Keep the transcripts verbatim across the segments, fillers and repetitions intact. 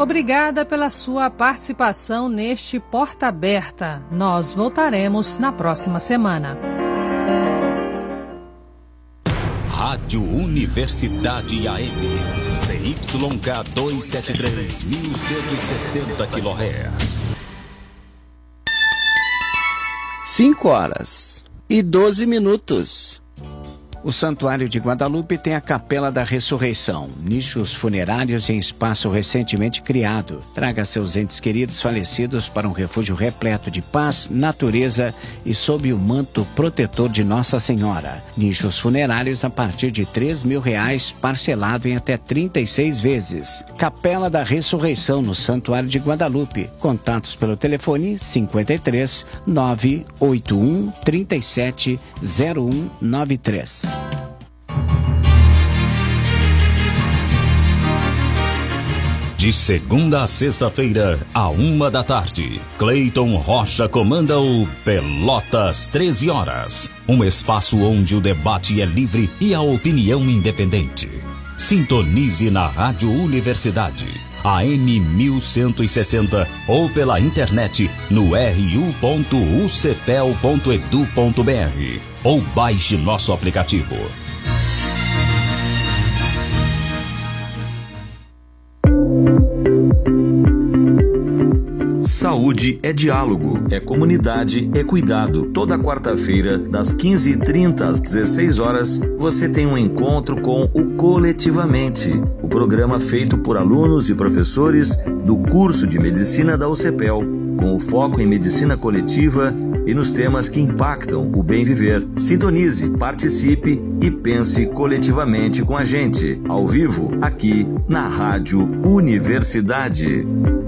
Obrigada pela sua participação neste Porta Aberta. Nós voltaremos na próxima semana. Rádio Universidade A M, C Y K duzentos e setenta e três, mil cento e sessenta quilohertz. cinco horas e doze minutos. O Santuário de Guadalupe tem a Capela da Ressurreição, nichos funerários em espaço recentemente criado. Traga seus entes queridos falecidos para um refúgio repleto de paz, natureza e sob o manto protetor de Nossa Senhora. Nichos funerários a partir de três mil reais, parcelado em até trinta e seis vezes. Capela da Ressurreição no Santuário de Guadalupe. Contatos pelo telefone cinquenta e três, nove oito um, trinta e sete, zero um nove três. De segunda a sexta-feira, à uma da tarde, Cleiton Rocha comanda o Pelotas treze horas. Um espaço onde o debate é livre e a opinião independente. Sintonize na Rádio Universidade, A M mil cento e sessenta, ou pela internet no r u ponto u c p e l ponto e d u ponto b r, ou baixe nosso aplicativo. Saúde é diálogo, é comunidade, é cuidado. Toda quarta-feira, das quinze e trinta às dezesseis horas, você tem um encontro com o Coletivamente, o programa feito por alunos e professores do curso de Medicina da U C P E L, com o foco em medicina coletiva e nos temas que impactam o bem viver. Sintonize, participe e pense coletivamente com a gente, ao vivo, aqui na Rádio Universidade.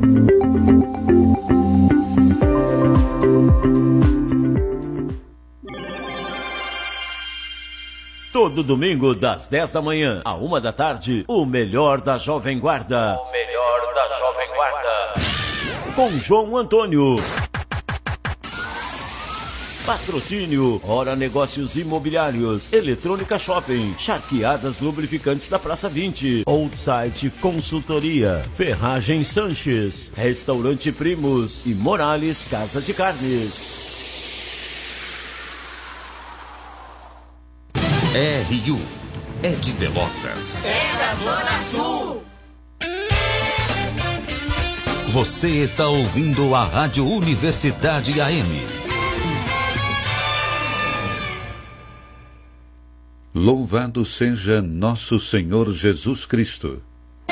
Todo domingo, das dez da manhã à uma da tarde, o melhor da Jovem Guarda. O melhor da Jovem Guarda. Com João Antônio. Patrocínio, Hora Negócios Imobiliários, Eletrônica Shopping, Charqueadas Lubrificantes da Praça vinte, Outsite Consultoria, Ferragem Sanches, Restaurante Primos e Morales Casa de Carnes. R U é de Pelotas. É da Zona Sul. Você está ouvindo a Rádio Universidade A M. Louvado seja nosso Senhor Jesus Cristo.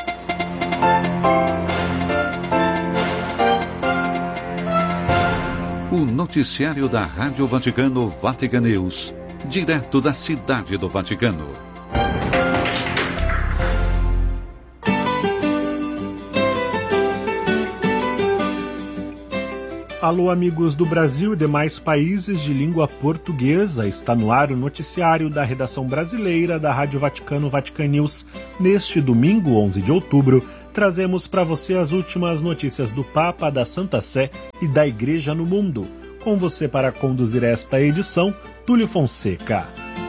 O noticiário da Rádio Vaticano Vatican News, direto da cidade do Vaticano. Alô, amigos do Brasil e demais países de língua portuguesa. Está no ar o noticiário da redação brasileira da Rádio Vaticano Vatican News. Neste domingo, onze de outubro, trazemos para você as últimas notícias do Papa, da Santa Sé e da Igreja no mundo. Com você para conduzir esta edição, Túlio Fonseca.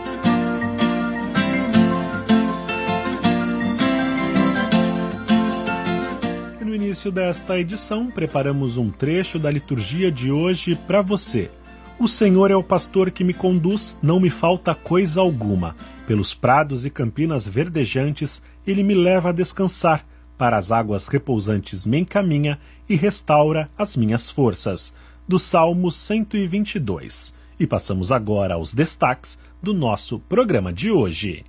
No início desta edição, preparamos um trecho da liturgia de hoje para você. O Senhor é o pastor que me conduz, não me falta coisa alguma. Pelos prados e campinas verdejantes, ele me leva a descansar. Para as águas repousantes me encaminha e restaura as minhas forças. Do Salmo cento e vinte e dois. E passamos agora aos destaques do nosso programa de hoje.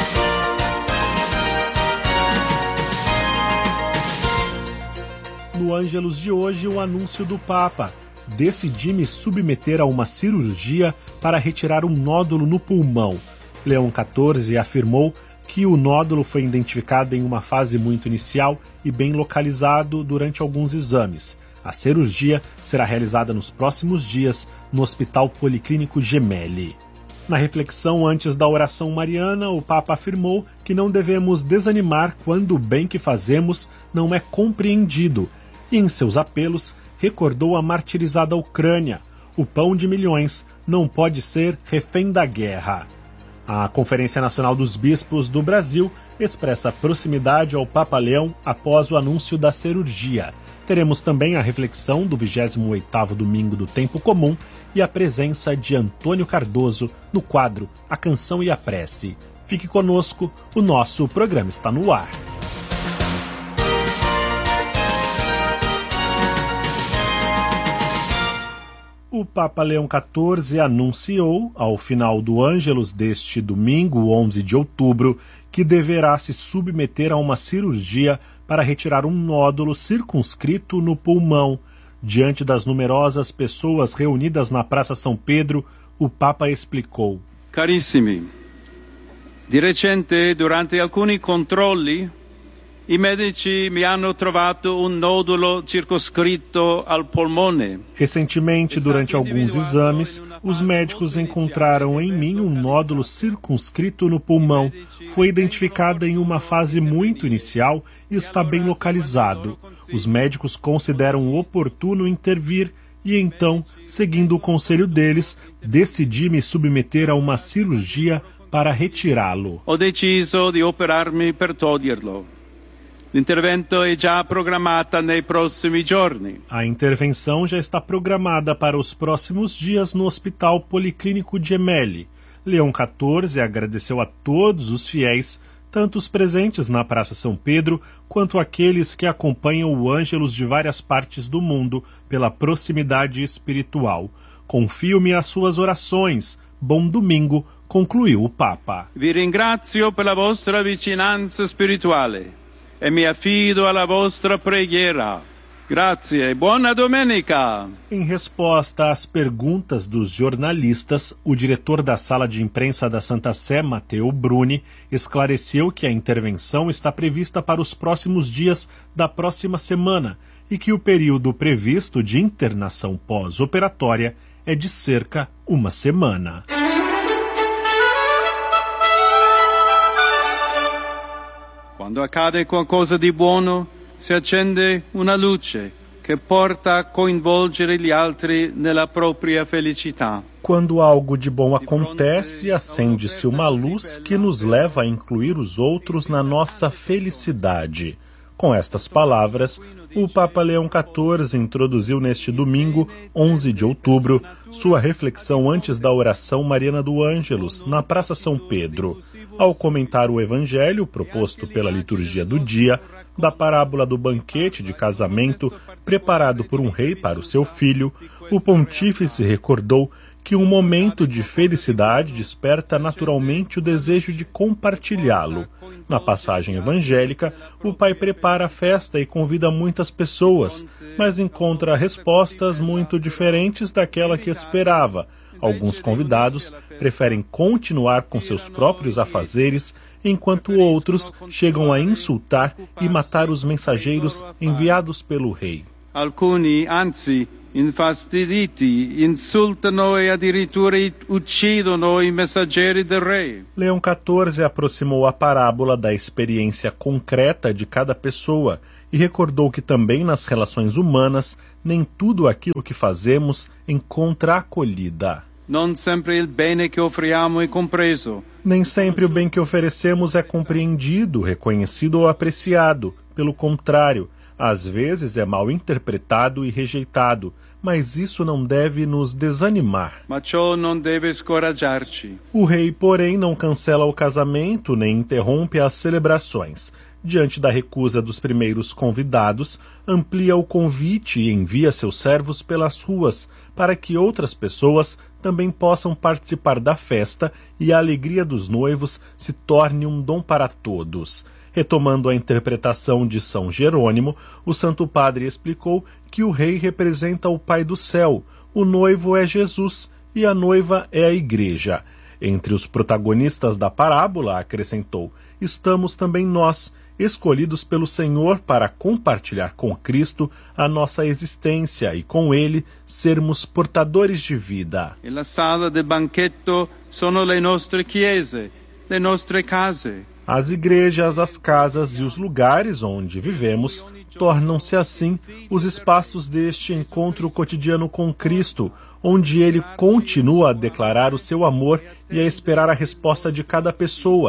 No Ângelus de hoje, o anúncio do Papa. Decidi me submeter a uma cirurgia para retirar um nódulo no pulmão. Leão quatorze afirmou que o nódulo foi identificado em uma fase muito inicial e bem localizado durante alguns exames. A cirurgia será realizada nos próximos dias no Hospital Policlínico Gemelli. Na reflexão antes da oração mariana, o Papa afirmou que não devemos desanimar quando o bem que fazemos não é compreendido. E em seus apelos, recordou a martirizada Ucrânia. O pão de milhões não pode ser refém da guerra. A Conferência Nacional dos Bispos do Brasil expressa proximidade ao Papa Leão após o anúncio da cirurgia. Teremos também a reflexão do vigésimo oitavo Domingo do Tempo Comum e a presença de Antônio Cardoso no quadro A Canção e a Prece. Fique conosco, o nosso programa está no ar. O Papa Leão quatorze anunciou, ao final do Ângelus deste domingo, onze de outubro, que deverá se submeter a uma cirurgia para retirar um nódulo circunscrito no pulmão. Diante das numerosas pessoas reunidas na Praça São Pedro, o Papa explicou: Carissimi, di recente, durante alcuni controlli, i medici mi hanno trovato un nodulo circoscritto al polmone. Recentemente, durante alguns exames, os médicos encontraram em mim um nódulo circunscrito no pulmão. Foi identificado em uma fase muito inicial e está bem localizado. Os médicos consideram oportuno intervir e então, seguindo o conselho deles, decidi me submeter a uma cirurgia para retirá-lo. Ho deciso di operarmi per toglierlo. L'intervento è già programmata nei prossimi giorni. A intervenção já está programada para os próximos dias no Hospital Policlínico Gemelli. Leão quatorze agradeceu a todos os fiéis, tanto os presentes na Praça São Pedro, quanto aqueles que acompanham o Ângelus de várias partes do mundo pela proximidade espiritual. Confio-me às suas orações. Bom domingo, concluiu o Papa. Vi ringrazio per la vostra vicinanza spirituale e mi affido alla vostra preghiera. Grazie e buona domenica! Em resposta às perguntas dos jornalistas, o diretor da sala de imprensa da Santa Sé, Matteo Bruni, esclareceu que a intervenção está prevista para os próximos dias da próxima semana e que o período previsto de internação pós-operatória é de cerca uma semana. Quando accade qualcosa di buono, si accende una luce che porta a coinvolgere gli altri nella propria felicità. Quando algo de bom acontece, acende-se uma luz que nos leva a incluir os outros na nossa felicidade. Com estas palavras, o Papa Leão quatorze introduziu neste domingo, onze de outubro, sua reflexão antes da oração mariana do Ângelus, na Praça São Pedro. Ao comentar o evangelho proposto pela liturgia do dia, da parábola do banquete de casamento preparado por um rei para o seu filho, o pontífice recordou que um momento de felicidade desperta naturalmente o desejo de compartilhá-lo. Na passagem evangélica, o pai prepara a festa e convida muitas pessoas, mas encontra respostas muito diferentes daquela que esperava. Alguns convidados preferem continuar com seus próprios afazeres, enquanto outros chegam a insultar e matar os mensageiros enviados pelo rei. Alcuni, anzi, infastiditi, insultano e addirittura uccidono i messaggeri del re. Leão quatorze aproximou a parábola da experiência concreta de cada pessoa e recordou que também nas relações humanas nem tudo aquilo que fazemos encontra acolhida. Non sempre il bene che offriamo è compreso. Nem sempre o bem que oferecemos é compreendido, reconhecido ou apreciado. Pelo contrário, às vezes é mal interpretado e rejeitado, mas isso não deve nos desanimar. Ma ciò non deve scoraggiarci. O rei, porém, não cancela o casamento nem interrompe as celebrações. Diante da recusa dos primeiros convidados, amplia o convite e envia seus servos pelas ruas, para que outras pessoas também possam participar da festa e a alegria dos noivos se torne um dom para todos. Retomando a interpretação de São Jerônimo, o Santo Padre explicou que o rei representa o Pai do céu, o noivo é Jesus e a noiva é a Igreja. Entre os protagonistas da parábola, acrescentou, estamos também nós, escolhidos pelo Senhor para compartilhar com Cristo a nossa existência e com Ele sermos portadores de vida. E la sala de banquetto sono le nostre chiese, le nostre case. As igrejas, as casas e os lugares onde vivemos tornam-se assim os espaços deste encontro cotidiano com Cristo, onde Ele continua a declarar o seu amor e a esperar a resposta de cada pessoa.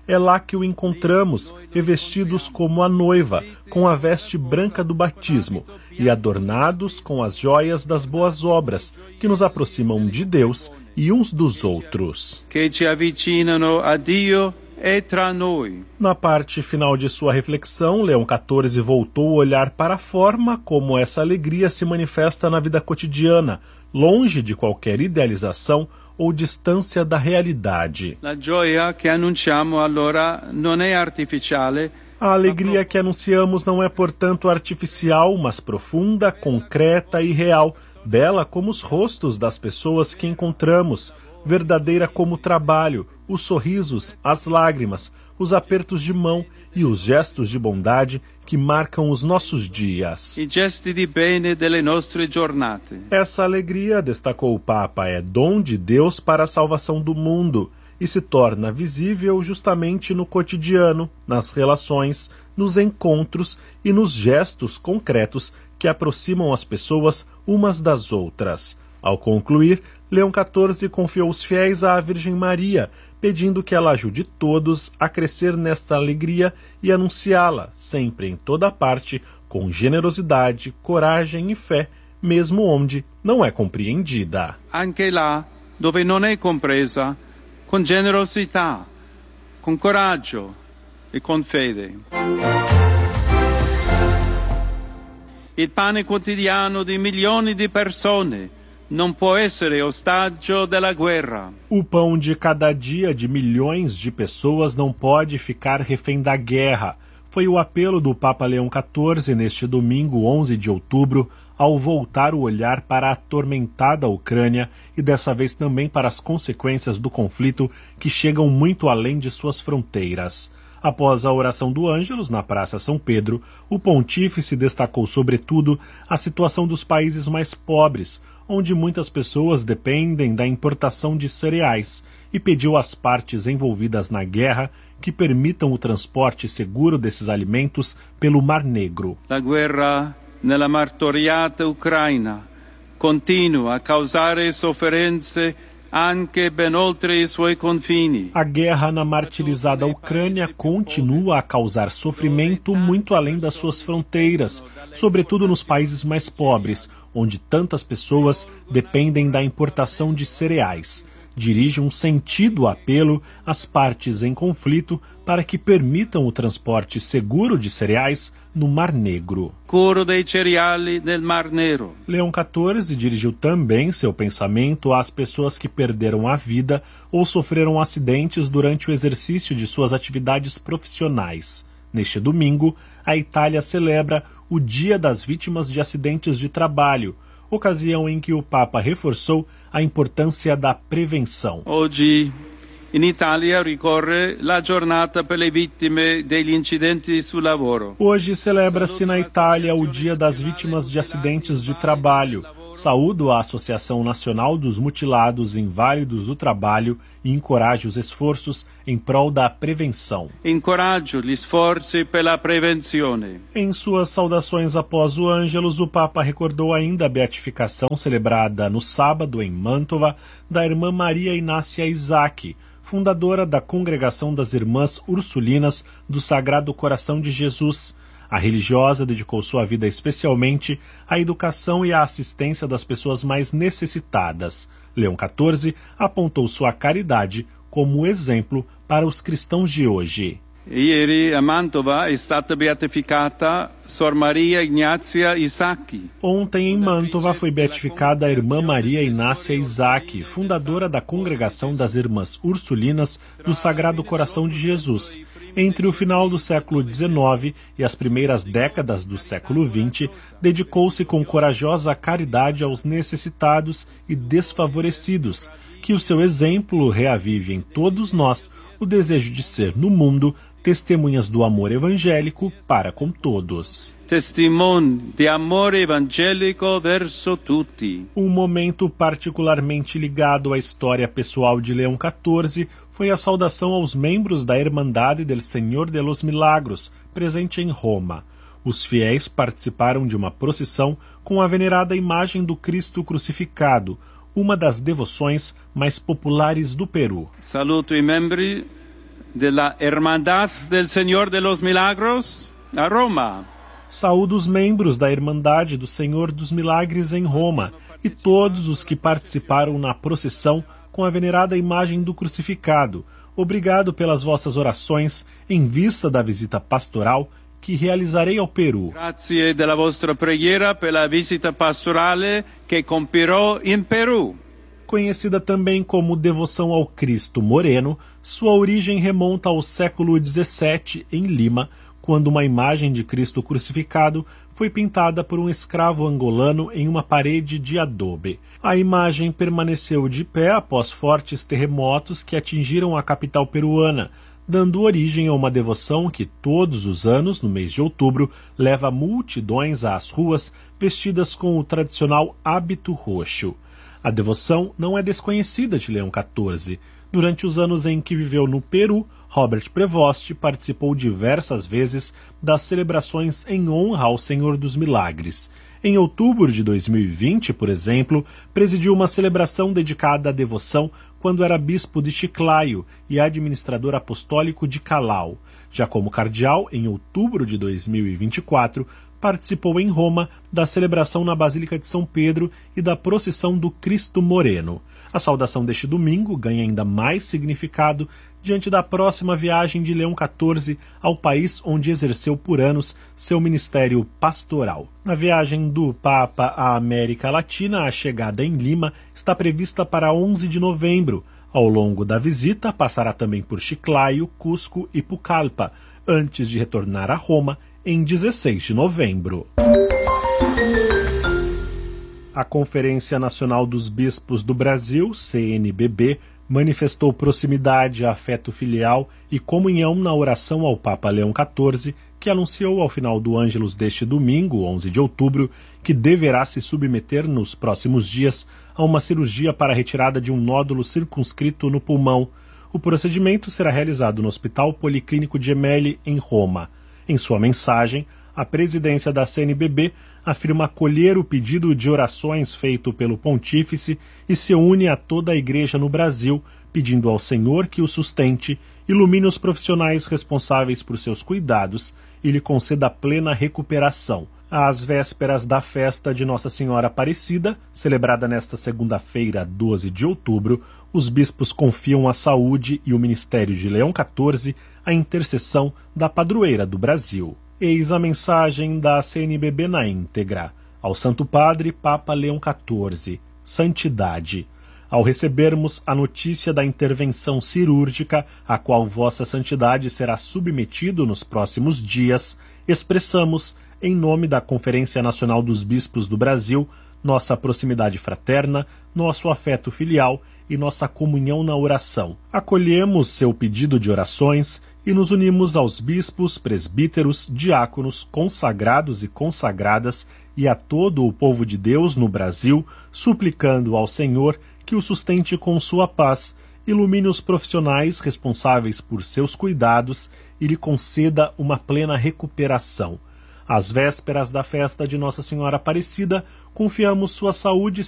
É lá que o encontramos, revestidos como a noiva, com a veste branca do batismo, e adornados com as joias das boas obras, que nos aproximam de Deus e uns dos outros. Que ci avvicinano a Dio e tra noi. Na parte final de sua reflexão, Leão quatorze voltou a olhar para a forma como essa alegria se manifesta na vida cotidiana, longe de qualquer idealização ou distância da realidade. La gioia che annunciamo allora non è artificiale. A alegria que anunciamos não é, portanto, artificial, mas profunda, concreta e real, bela como os rostos das pessoas que encontramos, verdadeira como o trabalho, os sorrisos, as lágrimas, os apertos de mão e os gestos de bondade que marcam os nossos dias. I gesti di bene delle nostre giornate. Essa alegria, destacou o Papa, é dom de Deus para a salvação do mundo e se torna visível justamente no cotidiano, nas relações, nos encontros e nos gestos concretos que aproximam as pessoas umas das outras. Ao concluir, Leão quatorze confiou os fiéis à Virgem Maria, pedindo que ela ajude todos a crescer nesta alegria e anunciá-la, sempre em toda parte, com generosidade, coragem e fé, mesmo onde não é compreendida. Anche là dove non è compresa, con generosità, con coraggio e con fede. Il pane quotidiano di milioni di persone non può essere ostaggio della guerra. O pão de cada dia de milhões de pessoas não pode ficar refém da guerra. Foi o apelo do Papa Leão quatorze neste domingo, onze de outubro, ao voltar o olhar para a atormentada Ucrânia e dessa vez também para as consequências do conflito que chegam muito além de suas fronteiras. Após a oração do Ângelus na Praça São Pedro, o pontífice destacou sobretudo a situação dos países mais pobres, onde muitas pessoas dependem da importação de cereais, e pediu às partes envolvidas na guerra que permitam o transporte seguro desses alimentos pelo Mar Negro. A guerra nella martoriata Ucraina continua a causare sofferenze anche ben oltre i suoi confini. A guerra na martirizada Ucrânia continua a causar sofrimento muito além das suas fronteiras, sobretudo nos países mais pobres, onde tantas pessoas dependem da importação de cereais. Dirige um sentido apelo às partes em conflito para que permitam o transporte seguro de cereais no Mar Negro. Curo dei cereali nel Mar Nero. Leão quatorze dirigiu também seu pensamento às pessoas que perderam a vida ou sofreram acidentes durante o exercício de suas atividades profissionais. Neste domingo, a Itália celebra o Dia das Vítimas de Acidentes de Trabalho, ocasião em que o Papa reforçou a importância da prevenção. Hoje, in Italia ricorre la giornata per le vittime degli incidenti sul lavoro. Hoje celebra-se na Itália o Dia das Vítimas de Acidentes de Trabalho. Saúdo a Associação Nacional dos Mutilados Inválidos do Trabalho e encorajo os esforços em prol da prevenção. Encoraggio gli sforzi per la prevenzione. Em suas saudações após o Ângelus, o Papa recordou ainda a beatificação celebrada no sábado em Mantova da irmã Maria Inácia Isaac, fundadora da Congregação das Irmãs Ursulinas do Sagrado Coração de Jesus. A religiosa dedicou sua vida especialmente à educação e à assistência das pessoas mais necessitadas. Leão quatorze apontou sua caridade como exemplo para os cristãos de hoje. Ieri a Mantova è stata beatificata Sor Maria Ignazia Isaac. Ontem em Mantova foi beatificada a irmã Maria Inácia Isaac, fundadora da Congregação das Irmãs Ursulinas do Sagrado Coração de Jesus. Entre o final do século dezenove e as primeiras décadas do século vinte, dedicou-se com corajosa caridade aos necessitados e desfavorecidos. Que o seu exemplo reavive em todos nós o desejo de ser, no mundo, testemunhas do amor evangélico para com todos. Testimone de amore evangelico verso tutti. Um momento particularmente ligado à história pessoal de Leão quatorze foi a saudação aos membros da Irmandade del Señor de los Milagros, presente em Roma. Os fiéis participaram de uma procissão com a venerada imagem do Cristo crucificado, uma das devoções mais populares do Peru. Saluto i membri de la Hermandad del Señor de los Milagros a Roma. Saúdo os membros da Irmandade do Senhor dos Milagres em Roma e todos os que participaram na procissão com a venerada imagem do crucificado. Obrigado pelas vossas orações em vista da visita pastoral que realizarei ao Peru. Grazie della vostra preghiera per la visita pastorale che compirò in Peru. Conhecida também como Devoção ao Cristo Moreno, sua origem remonta ao século dezessete, em Lima, quando uma imagem de Cristo crucificado foi pintada por um escravo angolano em uma parede de adobe. A imagem permaneceu de pé após fortes terremotos que atingiram a capital peruana, dando origem a uma devoção que todos os anos, no mês de outubro, leva multidões às ruas vestidas com o tradicional hábito roxo. A devoção não é desconhecida de Leão quatorze. Durante os anos em que viveu no Peru, Robert Prevost participou diversas vezes das celebrações em honra ao Senhor dos Milagres. Em outubro de dois mil e vinte, por exemplo, presidiu uma celebração dedicada à devoção quando era bispo de Chiclayo e administrador apostólico de Calau. Já como cardeal, em outubro de dois mil e vinte e quatro, participou em Roma da celebração na Basílica de São Pedro e da procissão do Cristo Moreno. A saudação deste domingo ganha ainda mais significado diante da próxima viagem de Leão quatorze ao país onde exerceu por anos seu ministério pastoral. Na viagem do Papa à América Latina, a chegada em Lima está prevista para onze de novembro. Ao longo da visita, passará também por Chiclayo, Cusco e Pucallpa, antes de retornar a Roma em dezesseis de novembro. A Conferência Nacional dos Bispos do Brasil, C N B B, manifestou proximidade, afeto filial e comunhão na oração ao Papa Leão quatorze, que anunciou ao final do Ângelus deste domingo, onze de outubro, que deverá se submeter nos próximos dias a uma cirurgia para a retirada de um nódulo circunscrito no pulmão. O procedimento será realizado no Hospital Policlínico Gemelli, em Roma. Em sua mensagem, a presidência da C N B B afirma acolher o pedido de orações feito pelo pontífice e se une a toda a igreja no Brasil, pedindo ao Senhor que o sustente, ilumine os profissionais responsáveis por seus cuidados e lhe conceda plena recuperação. Às vésperas da festa de Nossa Senhora Aparecida, celebrada nesta segunda-feira, doze de outubro, os bispos confiam à saúde e o ministério de Leão quatorze à intercessão da padroeira do Brasil. Eis a mensagem da C N B B na íntegra. Ao Santo Padre, Papa Leão quatorze. Santidade. Ao recebermos a notícia da intervenção cirúrgica, a qual Vossa Santidade será submetido nos próximos dias, expressamos, em nome da Conferência Nacional dos Bispos do Brasil, nossa proximidade fraterna, nosso afeto filial e nossa comunhão na oração. Acolhemos seu pedido de orações e nos unimos aos bispos, presbíteros, diáconos, consagrados e consagradas e a todo o povo de Deus no Brasil, suplicando ao Senhor que o sustente com sua paz, ilumine os profissionais responsáveis por seus cuidados e lhe conceda uma plena recuperação. Às vésperas da festa de Nossa Senhora Aparecida, confiamos sua saúde